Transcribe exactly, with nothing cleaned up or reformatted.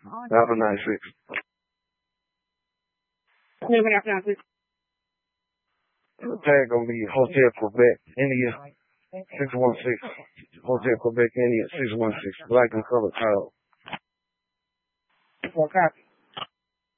Alpha nine six. Tag gonna be Hotel Quebec, India, six one six. Hotel Quebec, India, six one six. Black and colored code. Well, copy.